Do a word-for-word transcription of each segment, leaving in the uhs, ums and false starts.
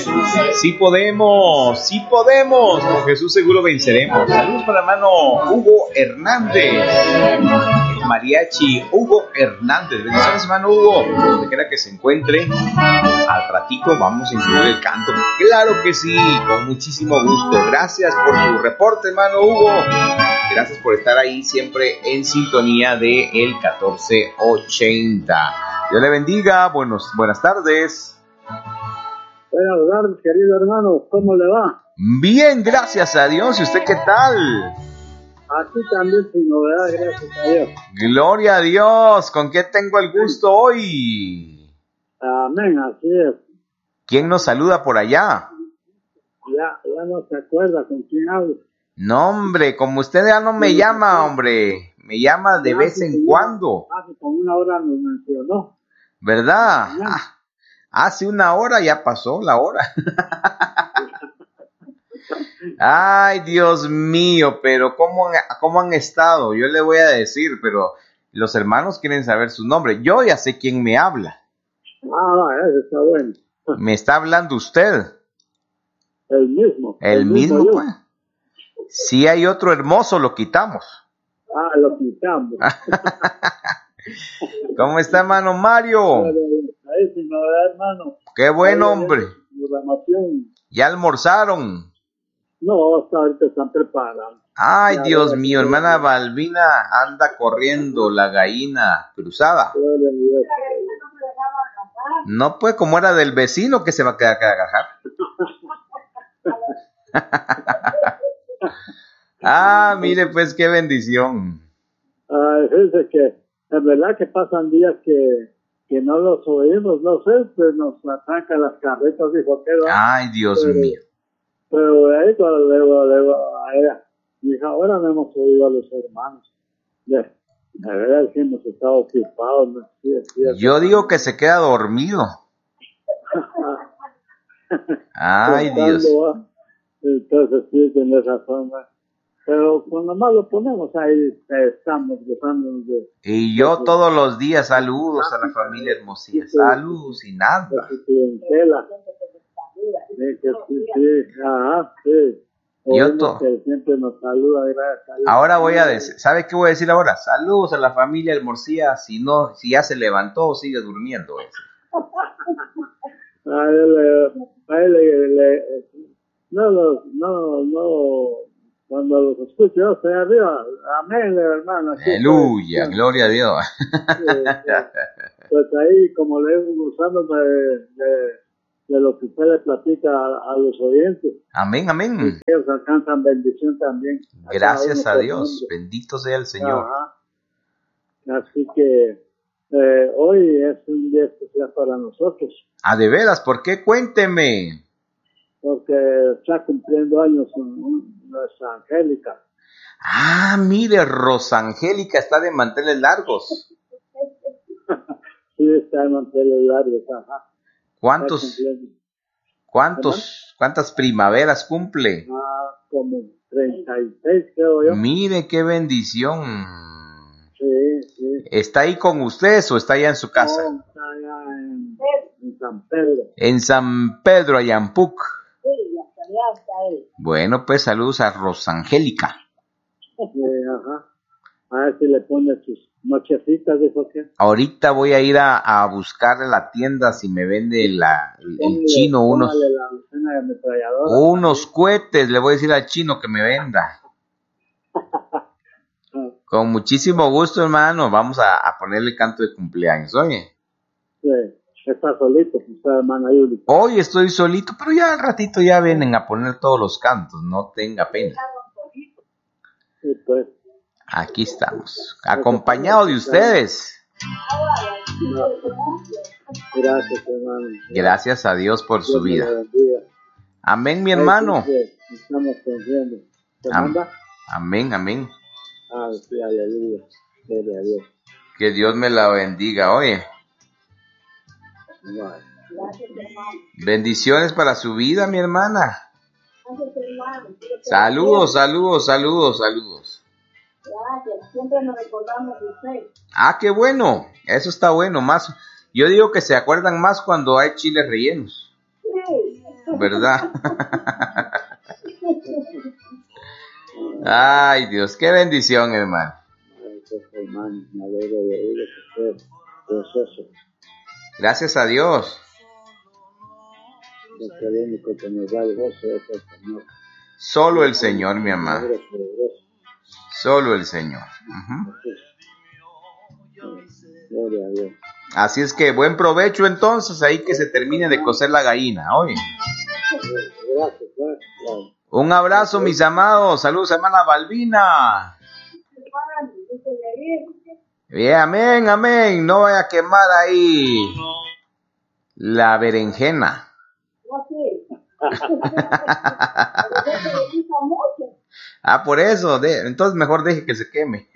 Sí podemos, sí podemos. Con Jesús seguro venceremos. Saludos para el hermano Hugo Hernández. El mariachi Hugo Hernández. Bendiciones, hermano Hugo. Donde quiera que se encuentre. Al ratito vamos a incluir el canto. Claro que sí, con muchísimo gusto. Gracias por su reporte, hermano Hugo. Gracias por estar ahí siempre en sintonía de el catorce ochenta. Dios le bendiga. Buenos, buenas tardes. Buenas tardes, querido hermano. ¿Cómo le va? Bien, gracias a Dios. ¿Y usted qué tal? Aquí también sin novedad, gracias a Dios. Gloria a Dios. ¿Con qué tengo el gusto hoy? Amén, así es. ¿Quién nos saluda por allá? Ya, ya no se acuerda con quién hablo. No, hombre, como usted ya no me llama, hombre. Me llama de vez en cuando. Hace como una hora nos mencionó. ¿Verdad? Ah, hace una hora ya pasó la hora. Ay, Dios mío, pero ¿cómo han, ¿cómo han estado? Yo le voy a decir, pero los hermanos quieren saber su nombre. Yo ya sé quién me habla. Ah, eso está bueno. ¿Me está hablando usted? El mismo. El, el mismo, mismo pues. Si hay otro hermoso, lo quitamos. Ah, lo quitamos. ¿Cómo está, hermano Mario? Ahí, sin novedad, hermano. Qué buen hombre. Programación. ¿Ya almorzaron? No, hasta ahorita están preparando. Ay, ya, Dios ya, mío, ya, hermana ya. Balbina anda corriendo la gallina cruzada. No, pues, como era del vecino que se va a quedar a agajar. Ah, mire, pues, qué bendición. Ay, fíjese que es verdad que pasan días que, que no los oímos, no sé, pues nos atacan las carretas y joteros. Ay, Dios pero, mío. Pero ahí cuando luego, luego a ella, dije, ahora no hemos oído a los hermanos. De, de verdad que hemos estado ocupados. ¿No? Sí, sí, Yo digo que se queda dormido. Ay, Dios. ¿Va? Entonces sí, de esa forma. Pero cuando más lo ponemos ahí, estamos gozando de... Y yo todos los días saludos a la familia Hermosilla. Saludos y nada. De su clientela. Sí, que sí, sí, ajá, sí. Yo to... que siempre nos saluda, gracias a Dios. Ahora voy a decir, ¿sabe qué voy a decir ahora? Saludos a la familia Hermosilla, si no, si ya se levantó o sigue durmiendo. A él, a él, le, le, no, no, no, no, cuando los escucho yo estoy arriba, amén, hermano. Aleluya, pues, gloria a Dios. Sí, pues, pues ahí, como le digo, usándome de, de, de lo que usted le platica a, a los oyentes. Amén, amén. Ellos alcanzan bendición también. Gracias a Dios, bendito sea el Señor. Ajá. Así que eh, hoy es un día especial para nosotros. Ah, ¿de veras? ¿Por qué? Cuénteme. Porque está cumpliendo años nuestra Angélica. Ah, mire, Rosangélica está de manteles largos. Sí, está de manteles largos, ajá. ¿Cuántos? ¿Cuántos? ¿Cuántas primaveras cumple? Ah, como treinta y seis, creo yo. Mire, qué bendición. Sí, sí. ¿Está ahí con ustedes o está allá en su casa? No, está allá en, en San Pedro. En San Pedro, Ayampuc. Sí, allá está él. Bueno, pues saludos a Rosangélica. Sí, ajá. A ver si le pone sus nochecitas, dijo que. Ahorita voy a ir a, a buscar en la tienda si me vende la, el, el chino unos, la unos cohetes. Le voy a decir al chino que me venda. Con muchísimo gusto, hermano. Vamos a, a ponerle canto de cumpleaños, oye. Sí, está solito, está hermana Yuli. Hoy estoy solito, pero ya al ratito ya vienen a poner todos los cantos, no tenga pena. Sí, pues. Aquí estamos, acompañado de ustedes. Gracias, hermano. Gracias a Dios por su vida. Amén, mi hermano. Estamos confiando. ¿Te Am- manda? Amén, amén. Ah, sí, aleluya. Gloria a Dios. Que Dios me la bendiga, oye. Vale. Bendiciones para su vida, mi hermana. Saludos, saludos, saludos, saludos. Gracias, siempre nos recordamos de usted. Ah, qué bueno, eso está bueno, más. Yo digo que se acuerdan más cuando hay chiles rellenos. Sí. ¿verdad? Ay, Dios, qué bendición, hermano. Gracias, hermano. Me alegro de oír que usted gozoso. Gracias a Dios. Porque el único que nos da el gozo es el Señor. Solo el Señor, mi amado. Alegre por el gozo. Solo el Señor. Ujú. Gloria a Dios. Así es que buen provecho entonces, ahí que se termine de cocer la gallina. Oye. Gracias, gracias. Un abrazo, mis amados. Saludos, hermana Balbina. Bien, amén, amén. No vaya a quemar ahí la berenjena. Ah, por eso. De, entonces mejor deje que se queme.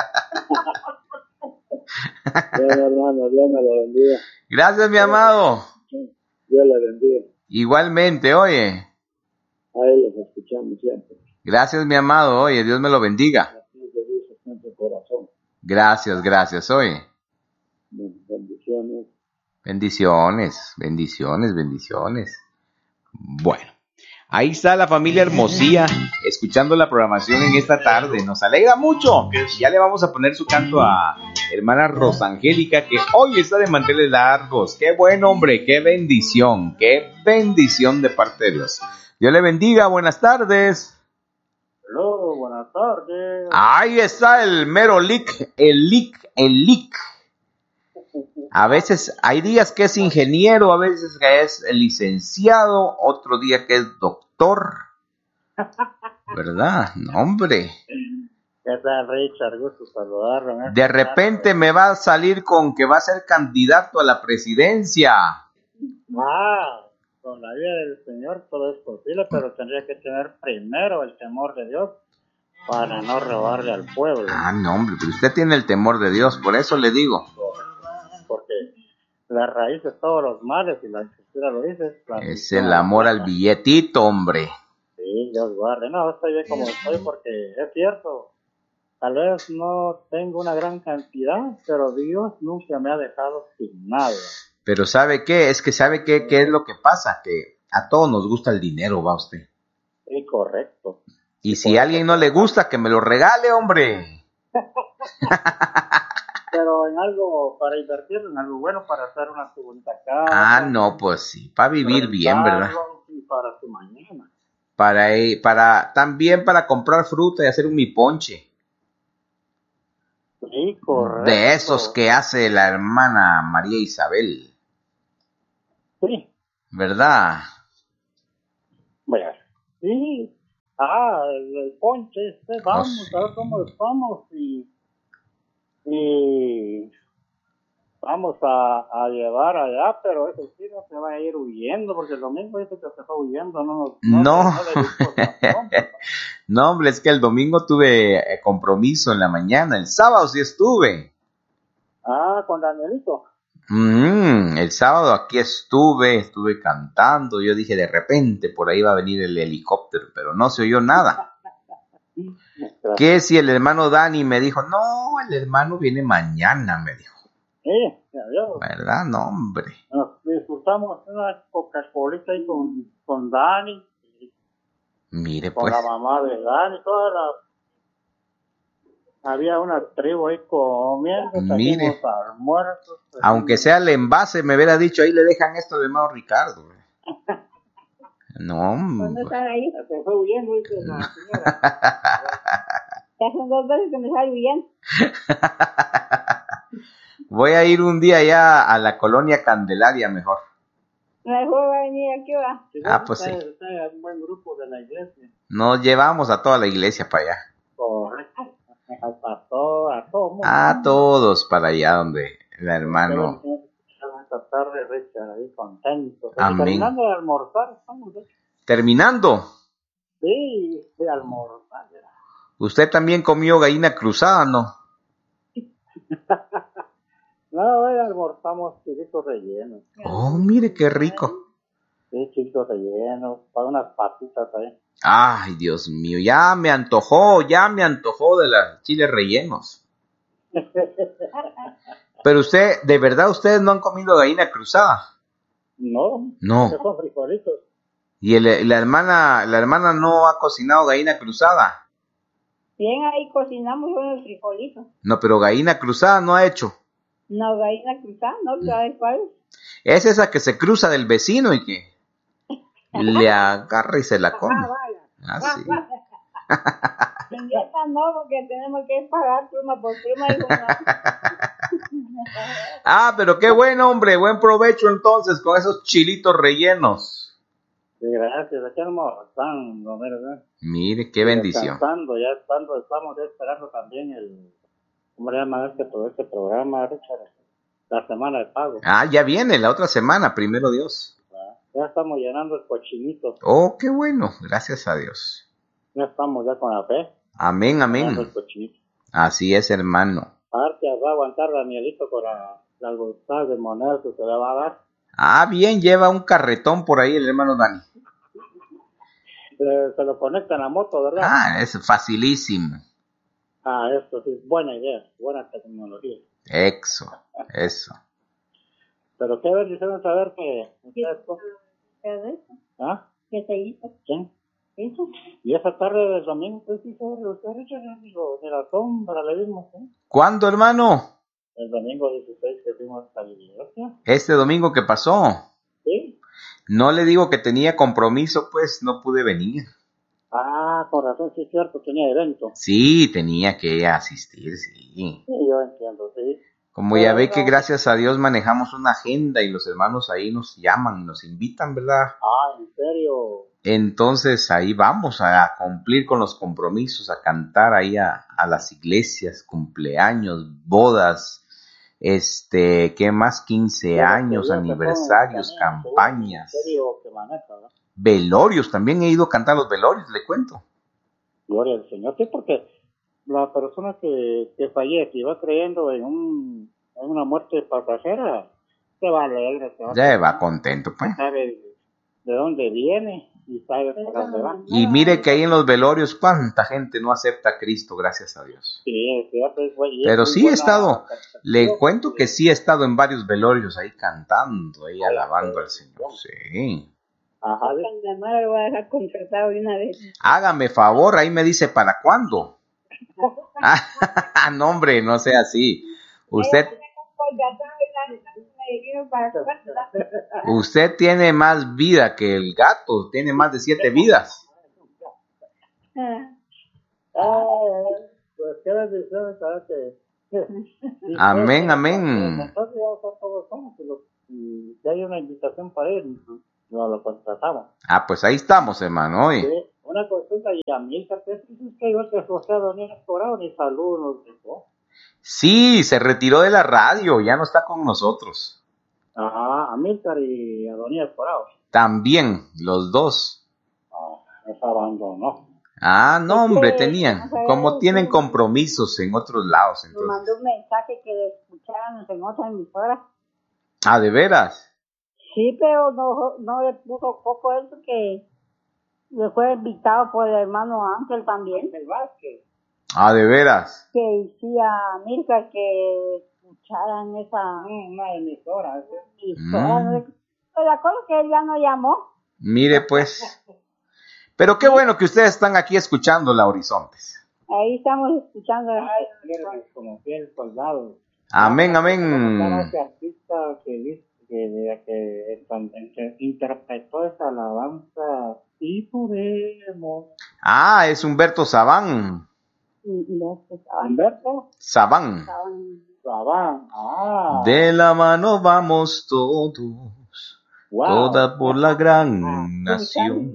Bueno, hermano, Dios me lo bendiga. Gracias, mi amado. Dios le bendiga. Igualmente, oye. Ahí los escuchamos siempre. Gracias, mi amado. Oye, Dios me lo bendiga. Así es de Dios en su corazón. Gracias, gracias, oye. Bendiciones. Bendiciones, bendiciones, bendiciones. Bueno, ahí está la familia Hermosía, escuchando la programación en esta tarde. Nos alegra mucho. Ya le vamos a poner su canto a hermana Rosangélica, que hoy está de manteles largos. Qué buen hombre, qué bendición, qué bendición de parte de Dios. Dios le bendiga, buenas tardes. Hello, buenas tardes. Ahí está el mero lic, el lic, el lic. A veces hay días que es ingeniero, a veces que es licenciado, otro día que es doctor. ¿Verdad? No, hombre. ¿Qué tal, Richard? Gusto saludarlo. ¿eh? De repente me va a salir con que va a ser candidato a la presidencia. Ah, con la ayuda del Señor todo es posible, pero tendría que tener primero el temor de Dios para no robarle al pueblo. Ah, no, hombre, pero usted tiene el temor de Dios, por eso le digo. Porque la raíz de todos los males, y la escritura lo dice, es, la es el amor al billetito, hombre. Sí, Dios guarde. No, estoy bien como estoy porque es cierto. Tal vez no tengo una gran cantidad, pero Dios nunca me ha dejado sin nada. Pero ¿sabe qué? Es que ¿sabe qué, qué es lo que pasa? Que a todos nos gusta el dinero, va usted. Sí, correcto. Y si a alguien no le gusta, que me lo regale, hombre. Pero en algo para invertir, en algo bueno, para hacer una segunda casa. Ah, no, pues sí, para vivir bien, ¿verdad? Y para su mañana. Para, para, también para comprar fruta y hacer un mi ponche. Sí, correcto. De esos que hace la hermana María Isabel. Sí. ¿Verdad? Bueno, sí. Ah, el, el ponche este, vamos Oh, sí. a ver cómo estamos y, y vamos a, a llevar allá, pero ese sí no se va a ir huyendo, porque el domingo dice que se fue huyendo, no, no, No, no, le dijo razón, no, hombre, es que el domingo tuve compromiso en la mañana, el sábado sí estuve. Ah, con Danielito. Mm, el sábado aquí estuve, estuve cantando, yo dije de repente por ahí va a venir el helicóptero, pero no se oyó nada. ¿Qué si el hermano Dani me dijo? No, el hermano viene mañana, me dijo. Sí, ya vio. ¿Verdad? No, hombre. Nos disfrutamos una Coca-Cola ahí con, con Dani, Mire con pues. la mamá de Dani, toda la... Había una tribu ahí comiendo, Mire, almuerzos. aunque sea el envase, me hubiera dicho, ahí le dejan esto de hermano Ricardo. No, ¿Dónde hombre. están ahí? Se fue huyendo, dice la señora. Ya son dos veces que me sale bien. Voy a ir un día ya a la colonia Candelaria mejor. Mejor va a venir aquí, va. Ah, pues sí. Está en un buen grupo de la iglesia. Nos llevamos a toda la iglesia para allá. Correcto. Al pastor, a todo mundo. A todos para allá donde el hermano. Esta tarde, Richard, ahí contentos. Amén. Terminando de almorzar, estamos, ¿eh? Terminando. Sí, de almorzar. ¿Usted también comió gallina cruzada, no? No, hoy almorzamos chilitos rellenos. Oh, mire qué rico. Sí, chilitos rellenos, para unas patitas ahí. Ay, Dios mío, ya me antojó, ya me antojó de los chiles rellenos. Pero usted, ¿de verdad ustedes no han comido gallina cruzada? No, No. esos son frijolitos. Y el, la hermana, la hermana no ha cocinado gallina cruzada. Bien, ahí cocinamos unos frijolitos. No, pero gallina cruzada no ha hecho. No, gallina cruzada, ¿no? ¿Sabes cuál? Es esa que se cruza del vecino y que le agarra y se la come. Ah, vaya. Ah, sí. En esta no, porque tenemos que pagar pluma por pluma. Hijo, no. Ah, pero qué buen hombre, buen provecho entonces con esos chilitos rellenos. Sí, gracias. Aquí estamos estando, ¿verdad? Mire, qué bendición. Descansando, ya estando, estamos ya esperando también el, ¿cómo le llaman este, todo este programa, Richard? La semana de pago. Ah, ya viene la otra semana, primero Dios. Ya estamos llenando el cochinito. Oh, qué bueno, gracias a Dios. Ya estamos ya con la fe. Amén, Llenando amén. el cochinito. Así es, hermano. Aparte, va a aguantar Danielito con la, las bolsas de monedas que se le va a dar. Ah, bien, lleva un carretón por ahí el hermano Dani. Se, se lo conecta en la moto, ¿verdad? Ah, es facilísimo. Ah, esto sí es buena idea, buena tecnología. Eso, eso. Pero qué bendición saber que ustedes... ¿Qué es eso? ¿Ah? ¿Qué se hizo? ¿Quién? ¿Eso? Y esa tarde del domingo, pues sí, sobre usted, Richard, digo, de la sombra le vimos, ¿eh? ¿Cuándo, hermano? El domingo dieciséis que fuimos a la iglesia. Este domingo que pasó. ¿Sí? No le digo que tenía compromiso, pues no pude venir. Ah, con razón, sí es cierto, tenía evento. Sí, tenía que asistir, sí. Sí, yo entiendo, sí. Como ya ve que gracias a Dios manejamos una agenda y los hermanos ahí nos llaman y nos invitan, ¿verdad? Ah, ¿en serio? Entonces ahí vamos a cumplir con los compromisos, a cantar ahí a, a las iglesias, cumpleaños, bodas, este, ¿qué más? quince años, aniversarios, campañas, ¿En serio que maneja, ¿no? velorios, también he ido a cantar los velorios, le cuento. Gloria al Señor, sí, porque la persona que, que fallece y va creyendo en, un, en una muerte pasajera, se va alegre, se va, Ya va contento, pues. sabe de dónde viene y sabe por dónde va. Y mire que ahí en los velorios, cuánta gente no acepta a Cristo, gracias a Dios. Sí, es cierto, es bueno. Pero sí he estado, le cuento que sí he estado en varios velorios ahí cantando, ahí alabando al Señor, sí. Ajá. Cuando me muera lo voy a dejar contratado de una vez. Hágame favor, ahí me dice para cuándo. Ah, no, hombre, no sea así. Usted, usted tiene más vida que el gato, tiene más de siete vidas. Ah, pues qué bendición saber que... Amén, amén. Entonces ya son todos somos, y si hay una invitación para ir, nos lo contratamos. Ah, pues ahí estamos, hermano, hoy. Sí, una consulta, y a mí, ¿qué es que yo te José Adonías Corado ni salud nos dejó? Sí, se retiró de la radio, ya no está con nosotros. Ajá, Amílcar y Adonías Corado. También, los dos. Ah, nos abandonó. Ah, no, hombre, tenían, como tienen compromisos en otros lados. Me Entonces. mandó un mensaje que le escucharan en otra emisora. Ah, ¿de veras? Sí, pero no, no le puso poco eso que le fue invitado por el hermano Ángel también. El Vázquez. Ah, ¿de veras? Que decía a Mirka que escucharan esa Una emisora. emisora. Mm. Pero acuerdo que él ya no llamó. Mire, pues. Pero qué bueno que ustedes están aquí escuchando la Horizontes. Ahí estamos escuchando. Como fiel soldado. Amén, amén. Ese artista que, que, que, que interpretó esa alabanza, sí podemos. Ah, es Humberto Sabán. ¿Humberto? Sabán. Sabán, ah. De la mano vamos todos, wow. Toda por la gran ah. nación.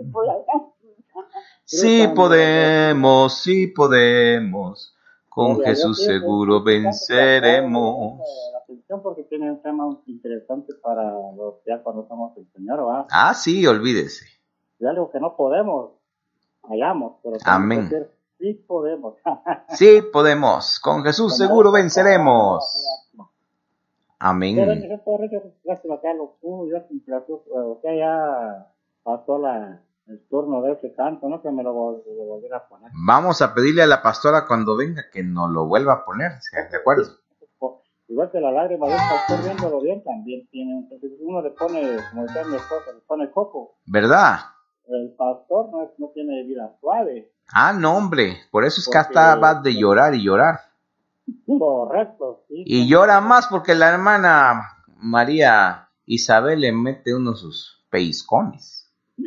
Sí podemos, sí podemos, con Oye, Jesús seguro venceremos. La atención porque tiene un tema interesante para los ya cuando somos el Señor, ¿verdad? Ah, sí, olvídese. De algo que no podemos, hallamos, pero amén. Que decir, sí podemos. Sí podemos, con Jesús seguro venceremos. Amén. Gracias a lo pudo, ya usted ya pasó la, el turno de ese canto, ¿no? Que me lo, lo volviera a poner. Vamos a pedirle a la pastora cuando venga que nos lo vuelva a poner, ¿de acuerdo? Igual que la lágrima del pastor viéndolo bien también tiene, uno le pone, como decía mi esposa, le pone coco. ¿Verdad? el pastor no, es- no tiene vida suave. Ah, no, hombre. Por eso es que Porque- estaba de llorar y llorar. Correcto, sí. Y llora más porque la hermana María Isabel le mete uno de sus pellizcones.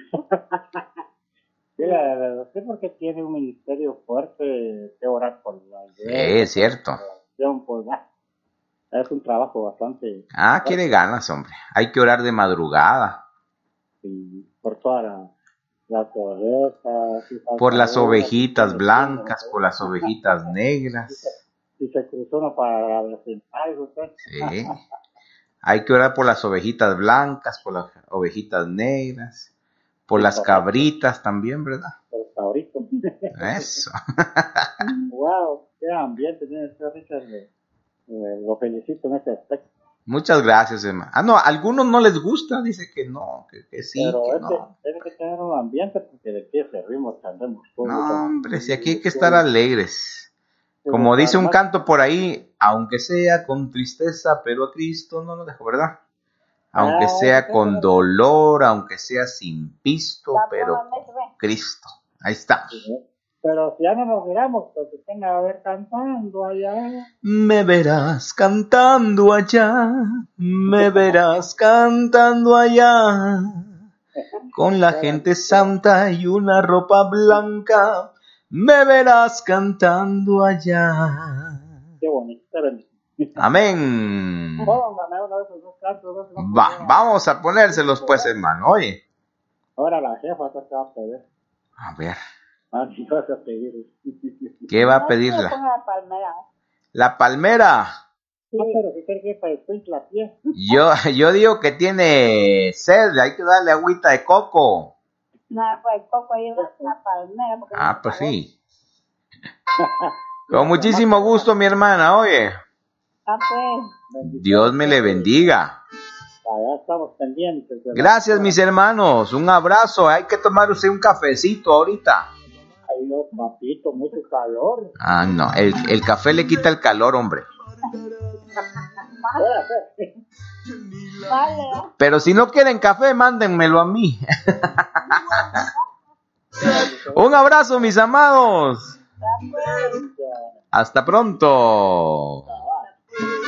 Sí, la verdad, sí, porque tiene un ministerio fuerte que orar por la Sí, es cierto. iglesia, pues, ah, es un trabajo bastante Ah, quiere ganas, hombre. Hay que orar de madrugada. y por todas la- las ovejas. y Por las saltadoras, ovejitas y- blancas, por las ovejitas negras. Y se cruzó uno para la central, usted. Sí. Hay que orar por las ovejitas blancas, por las ovejitas negras, por las cabritas también, ¿verdad? Por ahorita. Eso. Wow, qué ambiente tiene este Richard. eh, eh, lo felicito en ese aspecto. Muchas gracias, hermano. Ah, no, a algunos no les gusta, dice que no, que, que sí, Pero que este, no. tiene que tener un ambiente porque de qué servimos, andemos todos. No, hombre, si aquí hay que estar alegres. Como dice un Más- canto por ahí, aunque sea con tristeza, pero a Cristo no lo dejo, ¿verdad? Aunque Ah, sea sí, con sí. dolor, aunque sea sin pisto, La pero bola me ve. Cristo. Ahí está. Pero si ya no nos miramos, pues que tenga a ver cantando allá. Me verás cantando allá, me verás cantando allá, con la gente santa y una ropa blanca, me verás cantando allá. Qué bonito. Amén. Póngame uno de esos dos cantos. dos, no Va, pudiera. vamos a ponérselos pues, hermano. Oye, Ahora la jefa te va a pedir. a ver, Ah, sí, vas a pedir. ¿qué va a No, pedirla? me pongo la palmera. La palmera. No, pero si quiere que para después la pie. Yo, yo digo que tiene sed, hay que darle agüita de coco. No, pues el coco lleva la palmera. porque Ah, no pues sabor. sí. Con muchísimo gusto, mi hermana, oye. Ah, pues. Dios me le bendiga. Allá estamos pendientes. de la- Gracias, mis hermanos. Un abrazo. Hay que tomar usted un cafecito ahorita. Ay, Dios, papito, mucho calor. Ah, no. El, el café le quita el calor, hombre. Vale. Pero si no quieren café, mándenmelo a mí. Un abrazo, mis amados. Ah, pues. Hasta pronto.